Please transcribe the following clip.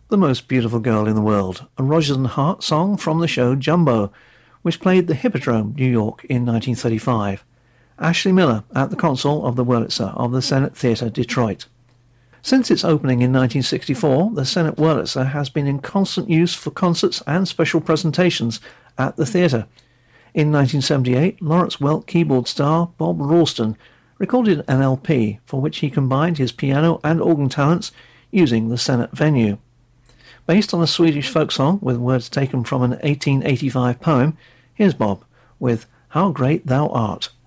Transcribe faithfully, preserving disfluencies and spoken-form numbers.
The Most Beautiful Girl in the World, a Rodgers and Hart song from the show Jumbo, which played the Hippodrome, New York in nineteen thirty-five. Ashley Miller at the console of the Wurlitzer of the Senate Theatre, Detroit. Since its opening in nineteen sixty-four, the Senate Wurlitzer has been in constant use for concerts and special presentations at the theatre. In nineteen seventy-eight, Lawrence Welk keyboard star Bob Ralston recorded an L P for which he combined his piano and organ talents using the Senate venue. Based on a Swedish folk song with words taken from an eighteen eighty-five poem, here's Bob with How Great Thou Art.